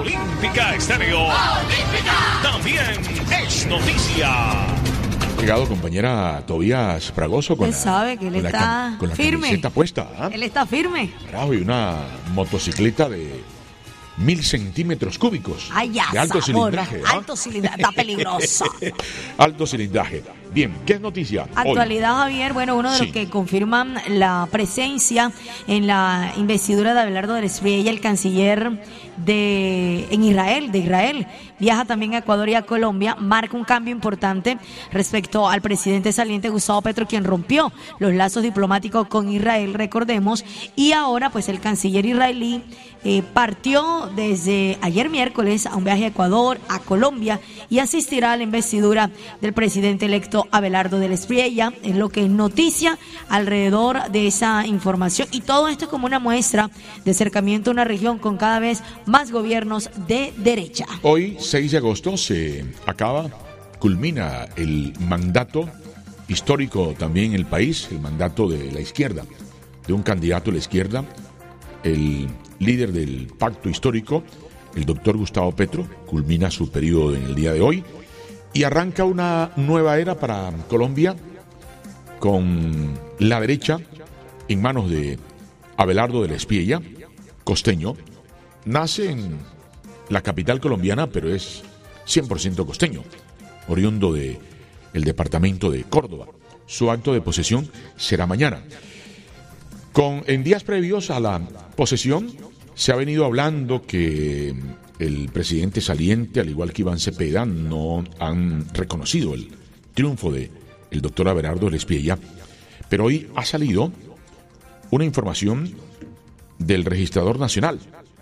Olímpica Estéreo. ¡Olímpica! También es noticia. Llegado compañera Tobías Fragoso con Usted sabe que él está con la firme. camiseta puesta. ¿Ah? Él está firme. Bravo, y una motocicleta de 1000 centímetros cúbicos. Ay, ya, de alto sabor. cilindraje. ¿Ah? Alto cilindraje, está peligroso. Alto cilindraje. Bien, ¿qué es noticia? Actualidad, hoy? Javier, bueno, uno de los Sí. que confirman la presencia en la investidura de Abelardo del Espriella, el canciller de Israel, viaja también a Ecuador y a Colombia, marca un cambio importante respecto al presidente saliente Gustavo Petro, quien rompió los lazos diplomáticos con Israel, recordemos, y ahora pues el canciller israelí partió desde ayer miércoles a un viaje a Ecuador, a Colombia, y asistirá a la investidura del presidente electo Abelardo del Espriella. Es lo que es noticia alrededor de esa información, y todo esto como una muestra de acercamiento a una región con cada vez más gobiernos de derecha. Hoy, 6 de agosto, culmina el mandato histórico también en el país, el mandato de la izquierda, de un candidato de la izquierda, el líder del pacto histórico, el doctor Gustavo Petro, culmina su periodo en el día de hoy y arranca una nueva era para Colombia con la derecha en manos de Abelardo del Espriella, costeño. Nace en la capital colombiana, pero es 100% costeño, oriundo del departamento de Córdoba. Su acto de posesión será mañana. En días previos a la posesión se ha venido hablando que el presidente saliente, al igual que Iván Cepeda, no han reconocido el triunfo del doctor Abelardo del Espriella, pero hoy ha salido una información del registrador nacional.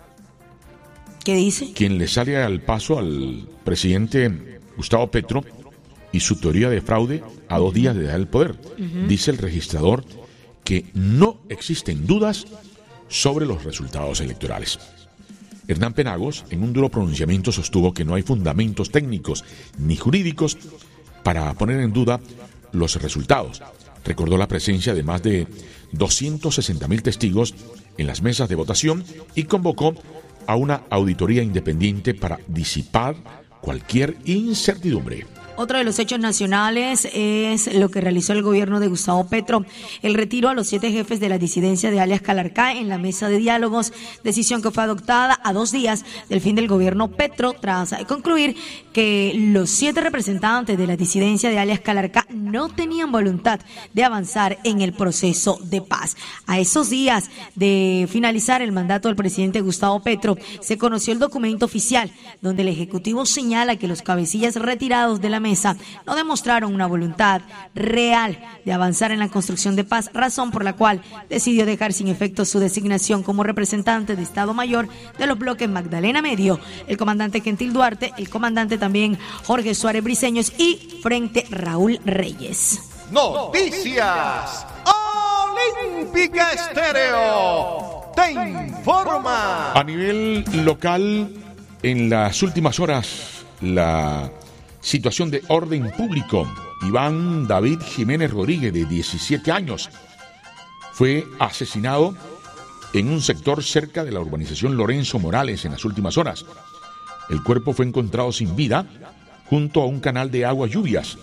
¿Qué dice? Quien le sale al paso al presidente Gustavo Petro y su teoría de fraude a 2 días de dejar el poder. Dice el registrador que no existen dudas sobre los resultados electorales. Hernán Penagos, en un duro pronunciamiento, sostuvo que no hay fundamentos técnicos ni jurídicos para poner en duda los resultados. Recordó la presencia de más de 260.000 testigos en las mesas de votación y convocó a una auditoría independiente para disipar cualquier incertidumbre. Otro de los hechos nacionales es lo que realizó el gobierno de Gustavo Petro, el retiro a los 7 jefes de la disidencia de alias Calarcá en la mesa de diálogos, decisión que fue adoptada a 2 días del fin del gobierno Petro, tras concluir que los 7 representantes de la disidencia de alias Calarcá no tenían voluntad de avanzar en el proceso de paz. A esos días de finalizar el mandato del presidente Gustavo Petro, se conoció el documento oficial donde el Ejecutivo señala que los cabecillas retirados de la mesa no demostraron una voluntad real de avanzar en la construcción de paz, razón por la cual decidió dejar sin efecto su designación como representante de Estado Mayor de los bloques Magdalena Medio, el comandante Gentil Duarte, el comandante también Jorge Suárez Briceños y Frente Raúl Reyes. Noticias Olímpica Estéreo te informa. A nivel local, en las últimas horas, la situación de orden público. Iván David Jiménez Rodríguez, de 17 años, fue asesinado en un sector cerca de la urbanización Lorenzo Morales en las últimas horas. El cuerpo fue encontrado sin vida junto a un canal de agua lluvias.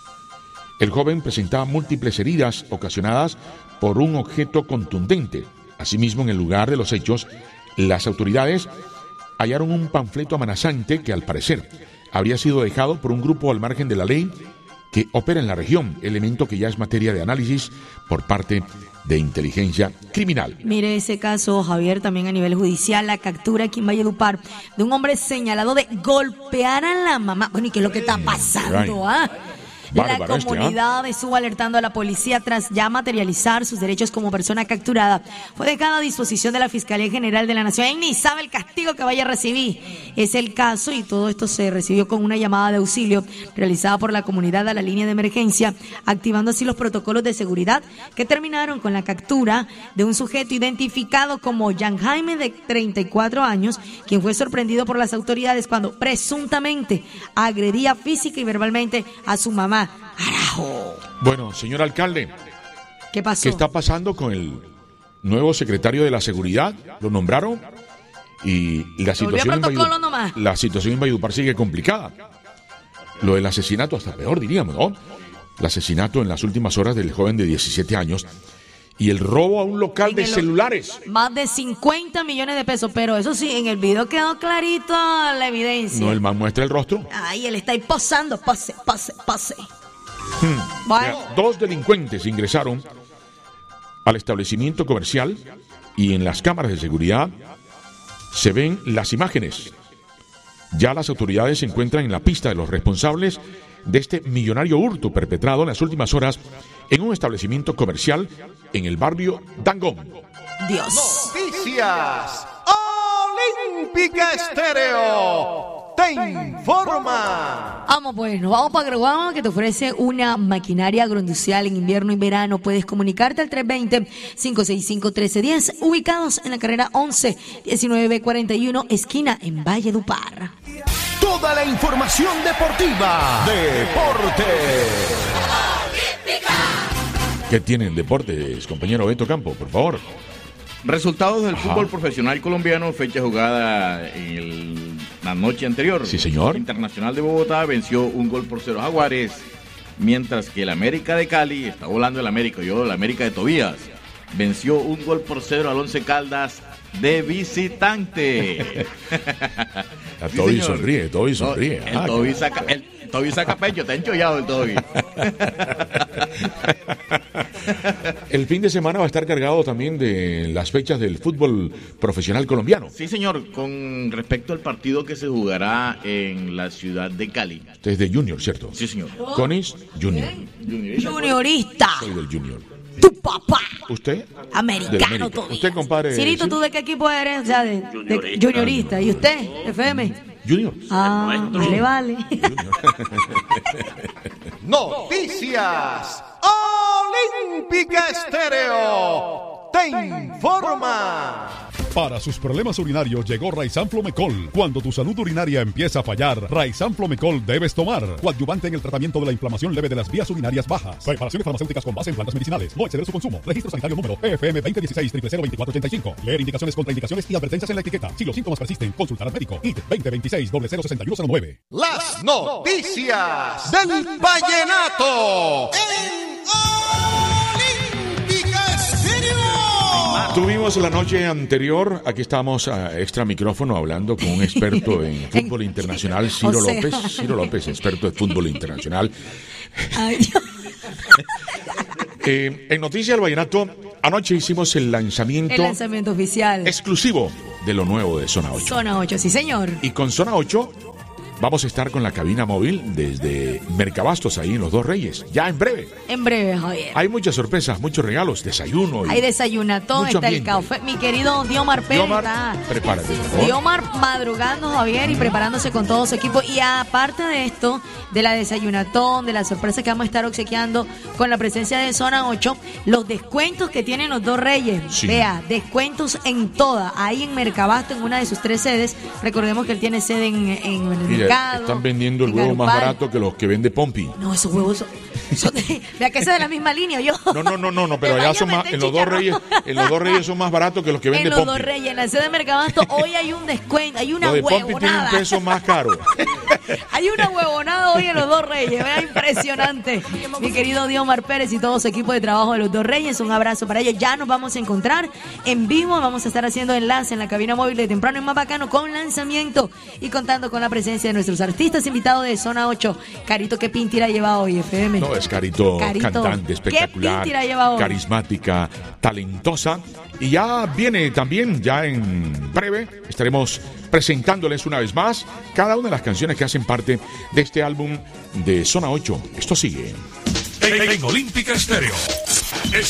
El joven presentaba múltiples heridas ocasionadas por un objeto contundente. Asimismo, en el lugar de los hechos, las autoridades hallaron un panfleto amenazante que, al parecer, habría sido dejado por un grupo al margen de la ley que opera en la región, elemento que ya es materia de análisis por parte de inteligencia criminal. Mire ese caso, Javier, también a nivel judicial, la captura aquí en Valledupar de un hombre señalado de golpear a la mamá. Bueno, ¿y qué es lo que está pasando? La comunidad estuvo alertando a la policía tras ya materializar sus derechos como persona capturada. Fue dejada a disposición de la Fiscalía General de la Nación. Él ni sabe el castigo que vaya a recibir. Es el caso, y todo esto se recibió con una llamada de auxilio realizada por la comunidad a la línea de emergencia, activando así los protocolos de seguridad que terminaron con la captura de un sujeto identificado como Jan Jaime, de 34 años, quien fue sorprendido por las autoridades cuando presuntamente agredía física y verbalmente a su mamá. ¡Arajo! Bueno, señor alcalde, ¿qué pasó? ¿Qué está pasando con el nuevo secretario de la Seguridad? Lo nombraron Y la situación en Valledupar sigue complicada. Lo del asesinato hasta peor, diríamos, ¿no? El asesinato en las últimas horas del joven de 17 años y el robo a un local de celulares. Más de 50 millones de pesos, pero eso sí, en el video quedó clarito la evidencia. No, el man muestra el rostro. Ay, él está ahí posando, pase. Bueno. Dos delincuentes ingresaron al establecimiento comercial y en las cámaras de seguridad se ven las imágenes. Ya las autoridades se encuentran en la pista de los responsables de este millonario hurto perpetrado en las últimas horas en un establecimiento comercial en el barrio Dangond. Dios. Noticias Olímpica Estéreo te informa. Vamos pues, nos vamos para Agroguama, que te ofrece una maquinaria agroindustrial en invierno y verano. Puedes comunicarte al 320-565-1310, ubicados en la carrera 11-1941, esquina en Valledupar. Toda la información deportiva. Deportes. ¿Qué tienen deportes, compañero Beto Campo, por favor? Resultados del fútbol profesional colombiano, fecha jugada la noche anterior. Sí, señor. Internacional de Bogotá venció 1-0 a Jaguares, mientras que el América de Cali, está volando el América, el América de Tobías, venció 1-0 al Once Caldas de visitante. Toby sonríe. El Toby saca pecho, está enchollado el Toby. El fin de semana va a estar cargado también de las fechas del fútbol profesional colombiano. Sí, señor, con respecto al partido que se jugará en la ciudad de Cali. Usted es de Junior, ¿cierto? Sí, señor. Conis, Junior. Juniorista. Soy del Junior. Tu papá. ¿Usted? Americano todo. ¿Usted, compadre? Cirito, ¿tú de qué equipo eres? O sea, de juniorista. ¿Y usted? FM. Junior. Vale. Noticias Olímpica Estéreo te informa. Para sus problemas urinarios llegó Raizan Flomecol. Cuando tu salud urinaria empieza a fallar, Raizan Flomecol debes tomar. Coadyuvante en el tratamiento de la inflamación leve de las vías urinarias bajas. Preparaciones farmacéuticas con base en plantas medicinales. No exceder su consumo. Registro sanitario número FM 2016-002485. Leer indicaciones, contraindicaciones y advertencias en la etiqueta. Si los síntomas persisten, consultar al médico. IT 2026-006109. Las noticias del vallenato en Olímpica Estéreo. Tuvimos la noche anterior, aquí estamos a extra micrófono hablando con un experto en fútbol internacional, Ciro López, experto de fútbol internacional. En Noticias del Vallenato, anoche hicimos el lanzamiento oficial exclusivo de lo nuevo de Zona 8. Zona 8, sí señor. Y con Zona 8 vamos a estar con la cabina móvil desde Mercabastos, ahí en Los Dos Reyes, ya en breve. En breve, Javier. Hay muchas sorpresas, muchos regalos, desayuno. Hay desayunatón, está ambiente. El café. Mi querido Diomar Pérez. Prepárate, por favor. Diomar madrugando, Javier, y preparándose con todo su equipo. Y aparte de esto, de la desayunatón, de la sorpresa que vamos a estar obsequiando con la presencia de Zona 8, los descuentos que tienen Los Dos Reyes. Sí. Vea, descuentos en toda. Ahí en Mercabasto, en una de sus 3 sedes. Recordemos que él tiene sede en el están vendiendo el huevo más barato que los que vende Pompi. No, esos huevos vea que esa es de la misma línea, yo. No, pero allá son más, en Los Dos Reyes son más baratos que los que vende Pompi. En Los Dos Reyes, en la sede de Mercabasto, hoy hay un descuento, hay una Lo de huevonada. Pompi tiene un peso más caro. Hay una huevonada hoy en Los Dos Reyes, vea, impresionante. Mi querido Diomar Pérez y todo su equipo de trabajo de Los Dos Reyes, un abrazo para ellos. Ya nos vamos a encontrar en vivo, vamos a estar haciendo enlace en la cabina móvil de temprano y más bacano con lanzamiento y contando con la presencia de nuestros artistas invitados de Zona 8. Carito, ¿qué pintira lleva hoy, FM? No, es Carito, cantante espectacular, carismática, talentosa. Y ya viene también, ya en breve, estaremos presentándoles una vez más cada una de las canciones que hacen parte de este álbum de Zona 8. Esto sigue En Olímpica Estéreo.